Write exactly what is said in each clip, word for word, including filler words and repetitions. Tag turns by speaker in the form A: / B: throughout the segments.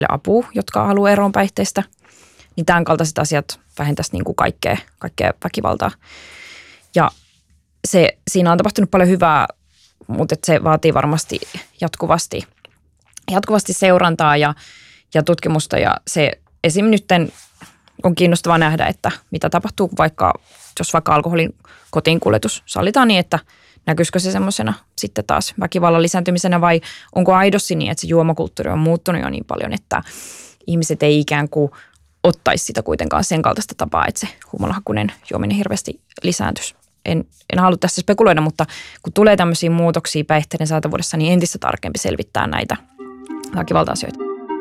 A: apua, jotka haluaa eroon päihteistä. Niin tämän kaltaiset asiat vähentäisi niin kuin kaikkea, kaikkea väkivaltaa. Ja se, siinä on tapahtunut paljon hyvää, mutta se vaatii varmasti jatkuvasti, jatkuvasti seurantaa ja, ja tutkimusta. Ja se esim. Nyt on kiinnostavaa nähdä, että mitä tapahtuu, vaikka jos vaikka alkoholin kotiin kuljetus sallitaan niin, että näkyisikö se semmoisena sitten taas väkivallan lisääntymisenä vai onko aidosti niin, että se juomakulttuuri on muuttunut jo niin paljon, että ihmiset ei ikään kuin ottaisi sitä kuitenkaan sen kaltaista tapaa, että se humalahakuinen juominen hirveästi lisääntyisi. En, en halua tässä spekuloida, mutta kun tulee tämmöisiä muutoksia päihteiden saatavuudessa, niin entistä tarkempi selvittää näitä väkivalta-asioita.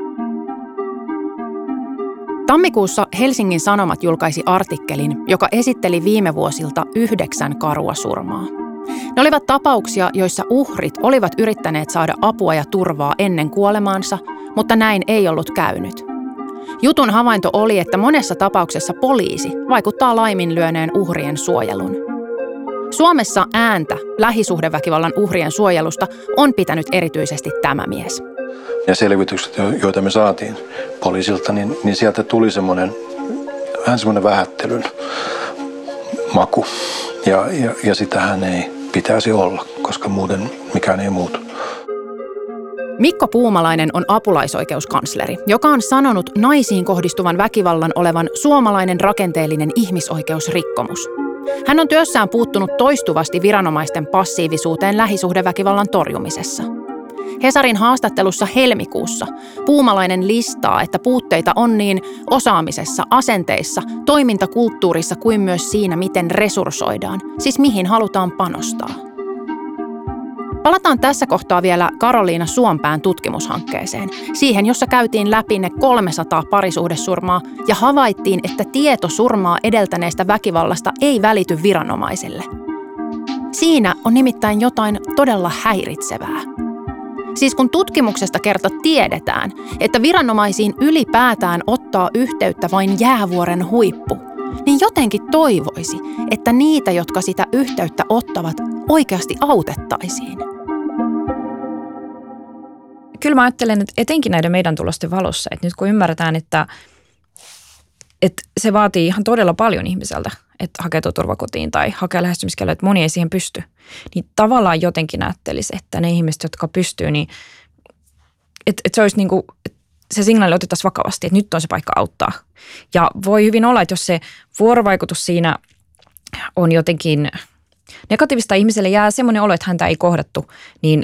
B: Tammikuussa Helsingin Sanomat julkaisi artikkelin, joka esitteli viime vuosilta yhdeksän karua surmaa. Ne olivat tapauksia, joissa uhrit olivat yrittäneet saada apua ja turvaa ennen kuolemaansa, mutta näin ei ollut käynyt. Jutun havainto oli, että monessa tapauksessa poliisi vaikuttaa laiminlyöneen uhrien suojelun. Suomessa ääntä lähisuhdeväkivallan uhrien suojelusta on pitänyt erityisesti tämä mies.
C: Ja selvitykset, joita me saatiin poliisilta, niin, niin sieltä tuli semmoinen, vähän semmoinen vähättelyn maku. Ja, ja, ja sitähän ei pitäisi olla, koska muuten mikään ei muutu.
B: Mikko Puumalainen on apulaisoikeuskansleri, joka on sanonut naisiin kohdistuvan väkivallan olevan suomalainen rakenteellinen ihmisoikeusrikkomus. Hän on työssään puuttunut toistuvasti viranomaisten passiivisuuteen lähisuhdeväkivallan torjumisessa. Hesarin haastattelussa helmikuussa Puumalainen listaa, että puutteita on niin osaamisessa, asenteissa, toimintakulttuurissa kuin myös siinä, miten resurssoidaan, siis mihin halutaan panostaa. Palataan tässä kohtaa vielä Karoliina Suompään tutkimushankkeeseen, siihen jossa käytiin läpi ne kolmesataa parisuhdesurmaa ja havaittiin, että tieto surmaa edeltäneestä väkivallasta ei välity viranomaiselle. Siinä on nimittäin jotain todella häiritsevää. Siis kun tutkimuksesta kerta tiedetään, että viranomaisiin ylipäätään ottaa yhteyttä vain jäävuoren huippu, niin jotenkin toivoisi, että niitä, jotka sitä yhteyttä ottavat, oikeasti autettaisiin.
A: Kyllä mä ajattelen, että etenkin näiden meidän tulosten valossa, että nyt kun ymmärretään, että, että se vaatii ihan todella paljon ihmiseltä, että hakeutuu turvakotiin tai hakee lähestymiskieltoa, että moni ei siihen pysty, niin tavallaan jotenkin ajattelisi, että ne ihmiset, jotka pystyy, niin että, että se olisi niin kuin, se signaali otettaisiin vakavasti, että nyt on se paikka auttaa. Ja voi hyvin olla, että jos se vuorovaikutus siinä on jotenkin negatiivista, ihmiselle jää semmoinen olo, että häntä ei kohdattu, niin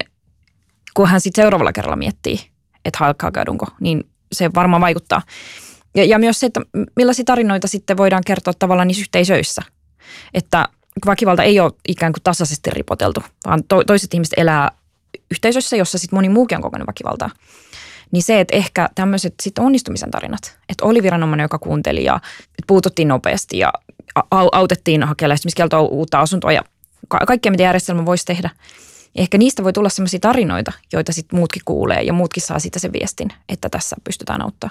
A: kun hän sitten seuraavalla kerralla miettii, että hakeuduinko, niin se varmaan vaikuttaa. Ja, ja myös se, että millaisia tarinoita sitten voidaan kertoa tavallaan niissä yhteisöissä. Että väkivalta ei ole ikään kuin tasaisesti ripoteltu, vaan to, toiset ihmiset elää yhteisöissä, jossa sitten moni muukin on kokenut väkivaltaa. Niin se, että ehkä tämmöiset sitten onnistumisen tarinat, että oli viranomainen, joka kuunteli ja puututtiin nopeasti ja autettiin hakea lähestymiskieltoa, uutta asuntoa ja ka- kaikkea, mitä järjestelmä voisi tehdä. Ehkä niistä voi tulla sellaisia tarinoita, joita sitten muutkin kuulee ja muutkin saa siitä sen viestin, että tässä pystytään auttaa.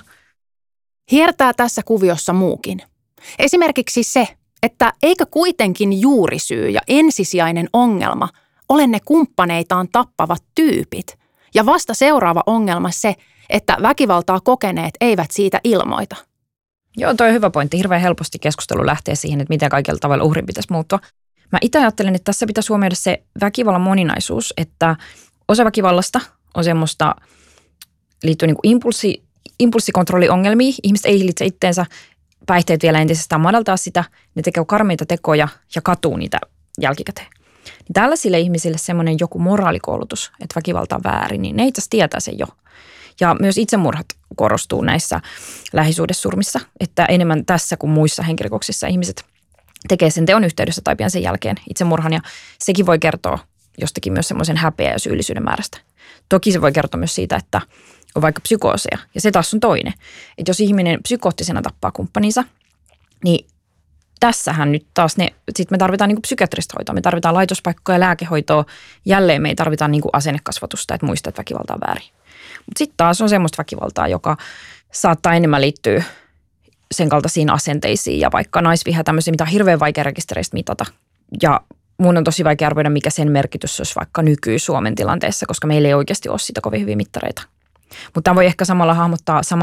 B: Hiertää tässä kuviossa muukin. Esimerkiksi se, että eikö kuitenkin juurisyy ja ensisijainen ongelma ole ne kumppaneitaan tappavat tyypit. Ja vasta seuraava ongelma se, että väkivaltaa kokeneet eivät siitä ilmoita.
A: Joo, toi on hyvä pointti. Hirveän helposti keskustelu lähtee siihen, että miten kaikilla tavalla uhrin pitäisi muuttua. Mä itse ajattelen, että tässä pitäisi huomioida se väkivallan moninaisuus, että osa väkivallasta on semmoista, liittyy niin kuin impulssi, impulssikontrolliongelmia. Ihmiset ei hillitse itteensä, päihteet vielä entisestään madaltaa sitä, ne tekee karmeita tekoja ja katuu niitä jälkikäteen. Niin tällaisille ihmisille semmoinen joku moraalikoulutus, että väkivalta on väärin, niin ne itse asiassa tietää sen jo. Ja myös itsemurhat korostuu näissä lähisuhdesurmissa, että enemmän tässä kuin muissa henkirikoksissa ihmiset tekee sen teon yhteydessä tai pian sen jälkeen itsemurhan. Ja sekin voi kertoa jostakin myös semmoisen häpeä- ja syyllisyyden määrästä. Toki se voi kertoa myös siitä, että on vaikka psykooseja. Ja se taas on toinen. Että jos ihminen psykoottisena tappaa kumppaninsa, niin tässähän nyt taas ne, sit me tarvitaan niinku psykiatrista hoitoa, me tarvitaan laitospaikkoja, lääkehoitoa. Jälleen me ei tarvita niinku asennekasvatusta, että muistaa, että väkivalta on väärin. Mutta sitten taas on semmoista väkivaltaa, joka saattaa enemmän liittyä sen kaltaisiin asenteisiin ja vaikka naisviha tämmöisiä, mitä on hirveän vaikea rekistereistä mitata. Ja mun on tosi vaikea arvioida, mikä sen merkitys olisi vaikka nyky-Suomen tilanteessa, koska meillä ei oikeasti ole sitä kovin hyviä mittareita. Mutta tämä voi ehkä samalla hahmottaa saman